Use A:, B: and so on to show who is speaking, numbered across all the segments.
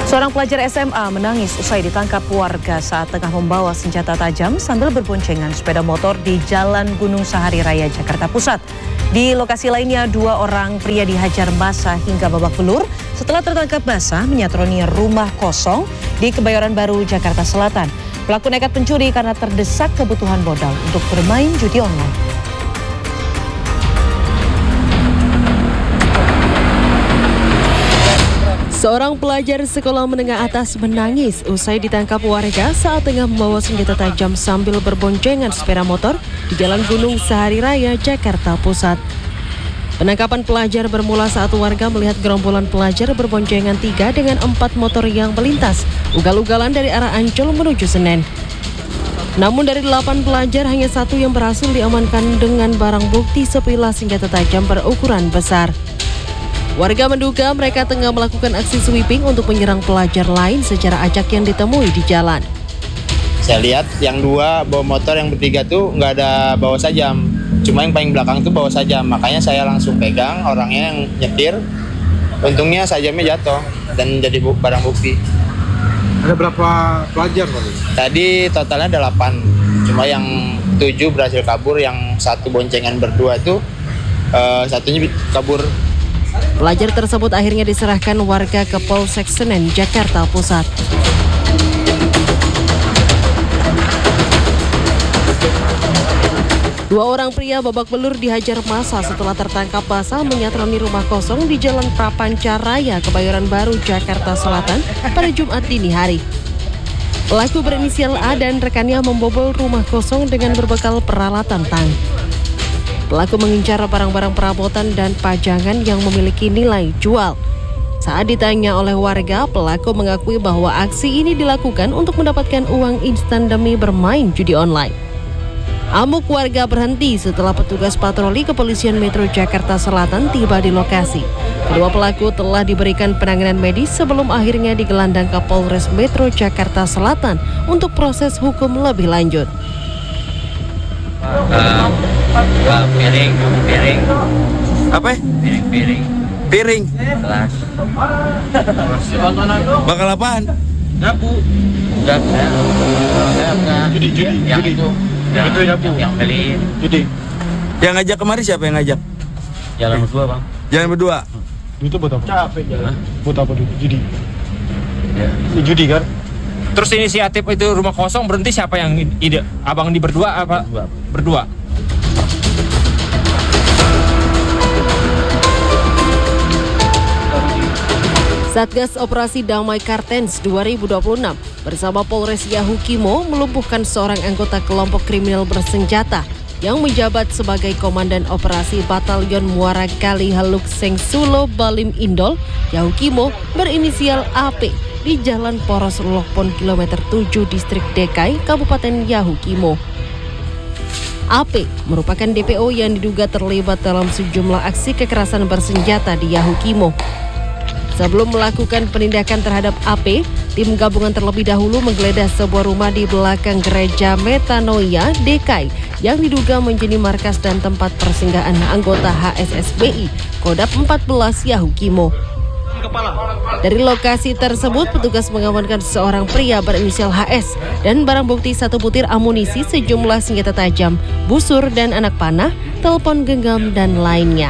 A: Seorang pelajar SMA menangis usai ditangkap warga saat tengah membawa senjata tajam sambil berboncengan sepeda motor di Jalan Gunung Sahari Raya, Jakarta Pusat. Di lokasi lainnya, 2 orang pria dihajar massa hingga babak belur setelah tertangkap basah menyatroni rumah kosong di Kebayoran Baru, Jakarta Selatan. Pelaku nekat pencuri karena terdesak kebutuhan modal untuk bermain judi online. Seorang pelajar sekolah menengah atas menangis usai ditangkap warga saat tengah membawa senjata tajam sambil berboncengan sepeda motor di Jalan Gunung Sahari Raya, Jakarta Pusat. Penangkapan pelajar bermula saat warga melihat gerombolan pelajar berboncengan 3 dengan 4 motor yang melintas ugal-ugalan dari arah Ancol menuju Senen. Namun dari 8 pelajar hanya 1 yang berhasil diamankan dengan barang bukti sebilah senjata tajam berukuran besar. Warga menduga mereka tengah melakukan aksi sweeping untuk menyerang pelajar lain secara acak yang ditemui di jalan.
B: Saya lihat yang 2 bawa motor, yang bertiga tuh nggak ada bawa sajam. Cuma yang paling belakang tuh bawa sajam. Makanya saya langsung pegang orangnya yang nyetir. Untungnya sajamnya jatuh dan jadi barang bukti.
C: Ada berapa pelajar Pak?
B: Tadi totalnya ada 8. Cuma yang 7 berhasil kabur, yang 1 boncengan berdua tuh satunya kabur.
A: Pelajar tersebut akhirnya diserahkan warga ke Polsek Senen, Jakarta Pusat. Dua orang pria babak belur dihajar massa setelah tertangkap basah menyatroni rumah kosong di Jalan Prapanca Raya, Kebayoran Baru, Jakarta Selatan pada Jumat dini hari. Pelaku berinisial A dan rekannya membobol rumah kosong dengan berbekal peralatan tang. Pelaku mengincar barang-barang perabotan dan pajangan yang memiliki nilai jual. Saat ditanya oleh warga, pelaku mengakui bahwa aksi ini dilakukan untuk mendapatkan uang instan demi bermain judi online. Amuk warga berhenti setelah petugas patroli Kepolisian Metro Jakarta Selatan tiba di lokasi. Kedua pelaku telah diberikan penanganan medis sebelum akhirnya digelandang ke Polres Metro Jakarta Selatan untuk proses hukum lebih lanjut.
D: Piring.
C: Apa? Piring.
D: Kelas.
C: Bakal apaan?
D: Nyapu. Judi. Yang itu. Yang beli.
C: Judi. Yang ngajak kemari siapa yang ngajak?
D: Jalan berdua, Bang.
C: Jalan berdua.
E: Itu buat apa? Capek jalan. Buat apa dulu? Judi.
D: Ya.
E: Judi kan?
F: Terus inisiatif itu rumah kosong berhenti siapa yang ide? Abang di berdua apa? Berdua.
A: Satgas Operasi Damai Kartens 2026 bersama Polres Yahukimo melumpuhkan seorang anggota kelompok kriminal bersenjata yang menjabat sebagai Komandan Operasi Batalion Muara Kali Haluk Sengsulo Balim Indol, Yahukimo, berinisial AP di Jalan Poros Lokpon kilometer 7 Distrik Dekai, Kabupaten Yahukimo. AP merupakan DPO yang diduga terlibat dalam sejumlah aksi kekerasan bersenjata di Yahukimo. Sebelum melakukan penindakan terhadap AP, tim gabungan terlebih dahulu menggeledah sebuah rumah di belakang gereja Metanoia, Dekai, yang diduga menjadi markas dan tempat persinggahan anggota HSSBI, Kodap 14 Yahukimo. Dari lokasi tersebut, petugas mengamankan seorang pria berinisial HS dan barang bukti 1 butir amunisi, sejumlah senjata tajam, busur dan anak panah, telepon genggam, dan lainnya.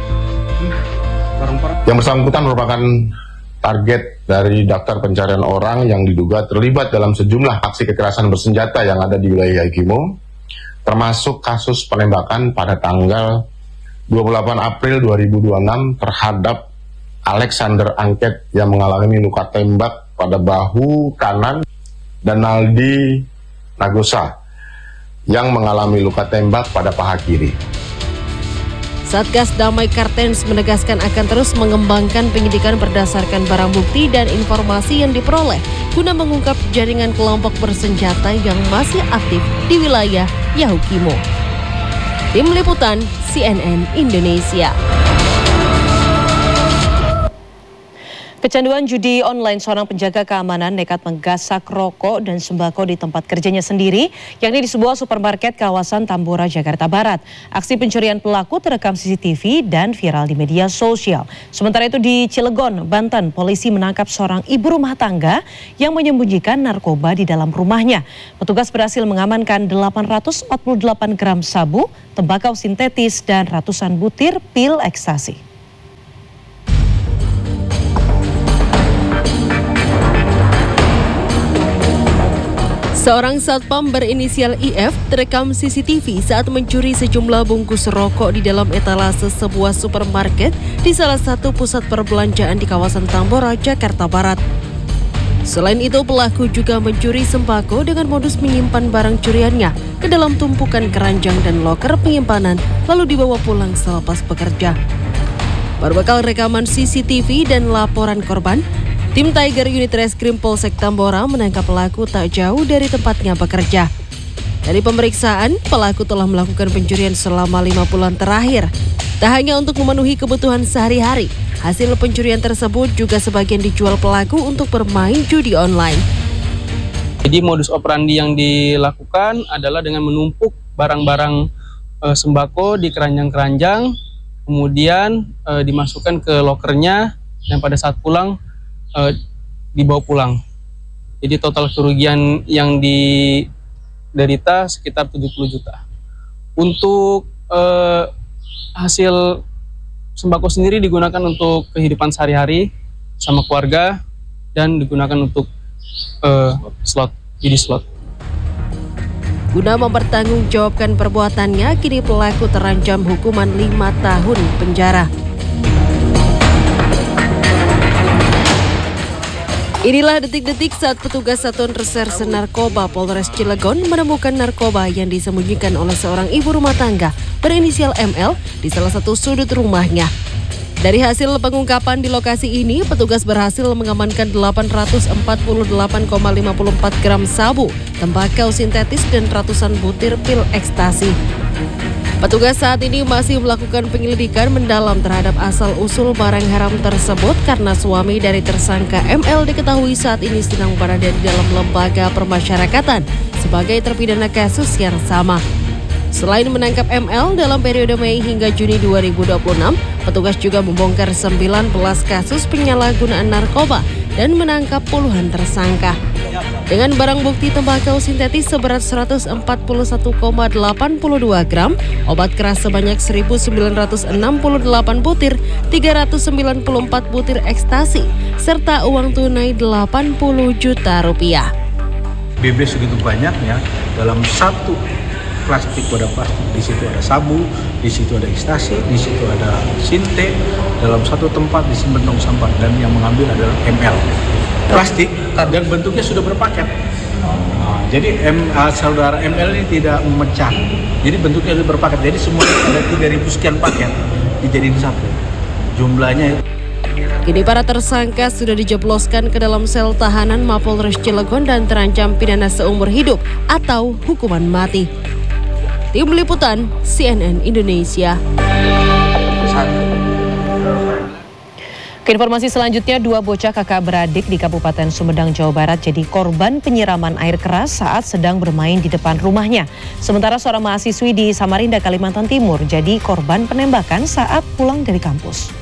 G: Yang bersangkutan merupakan target dari daftar pencarian orang yang diduga terlibat dalam sejumlah aksi kekerasan bersenjata yang ada di wilayah Yahukimo, termasuk kasus penembakan pada tanggal 28 April 2026 terhadap Alexander Angket yang mengalami luka tembak pada bahu kanan, dan Naldi Nagosa yang mengalami luka tembak pada paha kiri.
A: Satgas Damai Kartens menegaskan akan terus mengembangkan penyidikan berdasarkan barang bukti dan informasi yang diperoleh guna mengungkap jaringan kelompok bersenjata yang masih aktif di wilayah Yahukimo. Tim Liputan CNN Indonesia.
H: Kecanduan judi online, seorang penjaga keamanan nekat menggasak rokok dan sembako di tempat kerjanya sendiri, yakni di sebuah supermarket kawasan Tambora, Jakarta Barat. Aksi pencurian pelaku terekam CCTV dan viral di media sosial. Sementara itu di Cilegon, Banten, polisi menangkap seorang ibu rumah tangga yang menyembunyikan narkoba di dalam rumahnya. Petugas berhasil mengamankan 848 gram sabu, tembakau sintetis, dan ratusan butir pil ekstasi.
A: Seorang satpam berinisial IF terekam CCTV saat mencuri sejumlah bungkus rokok di dalam etalase sebuah supermarket di salah satu pusat perbelanjaan di kawasan Tambora, Jakarta Barat. Selain itu, pelaku juga mencuri sembako dengan modus menyimpan barang curiannya ke dalam tumpukan keranjang dan loker penyimpanan, lalu dibawa pulang selepas bekerja. Berbekal rekaman CCTV dan laporan korban, tim Tiger Unit Reskrim Polsek Tambora menangkap pelaku tak jauh dari tempatnya bekerja. Dari pemeriksaan, pelaku telah melakukan pencurian selama 5 bulan terakhir. Tak hanya untuk memenuhi kebutuhan sehari-hari, hasil pencurian tersebut juga sebagian dijual pelaku untuk bermain judi online.
I: Jadi modus operandi yang dilakukan adalah dengan menumpuk barang-barang sembako di keranjang-keranjang, kemudian dimasukkan ke lokernya, dan pada saat pulang dibawa pulang. Jadi total kerugian yang diderita sekitar 70 juta. Untuk hasil sembako sendiri digunakan untuk kehidupan sehari-hari sama keluarga dan digunakan untuk judi slot.
A: Guna mempertanggungjawabkan perbuatannya, kini pelaku terancam hukuman 5 tahun penjara. Inilah detik-detik saat petugas Satuan Reserse Narkoba Polres Cilegon menemukan narkoba yang disembunyikan oleh seorang ibu rumah tangga berinisial ML di salah satu sudut rumahnya. Dari hasil pengungkapan di lokasi ini, petugas berhasil mengamankan 848,54 gram sabu, tembakau sintetis, dan ratusan butir pil ekstasi. Petugas saat ini masih melakukan penyelidikan mendalam terhadap asal-usul barang haram tersebut karena suami dari tersangka ML diketahui saat ini sedang berada di dalam lembaga permasyarakatan sebagai terpidana kasus yang sama. Selain menangkap ML dalam periode Mei hingga Juni 2026, petugas juga membongkar 19 kasus penyalahgunaan narkoba dan menangkap puluhan tersangka. Dengan barang bukti tembakau sintetis seberat 141,82 gram, obat keras sebanyak 1.968 butir, 394 butir ekstasi, serta uang tunai 80 juta rupiah.
J: BB segitu banyaknya dalam satu plastik, wadah plastik. Di situ ada sabu, di situ ada ekstasi, di situ ada sinte, dalam satu tempat disimpan tong sampah, dan yang mengambil adalah ML. Plastik dan bentuknya sudah berpaket. Jadi saudara ML ini tidak memecah. Jadi bentuknya sudah berpaket. Jadi semuanya ada 3.000 sekian paket dijadiin satu. Jumlahnya.
A: Kini para tersangka sudah dijebloskan ke dalam sel tahanan Mapolres Cilegon dan terancam pidana seumur hidup atau hukuman mati. Tim Liputan CNN Indonesia.
H: Informasi selanjutnya, 2 bocah kakak beradik di Kabupaten Sumedang, Jawa Barat jadi korban penyiraman air keras saat sedang bermain di depan rumahnya. Sementara seorang mahasiswi di Samarinda, Kalimantan Timur jadi korban penembakan saat pulang dari kampus.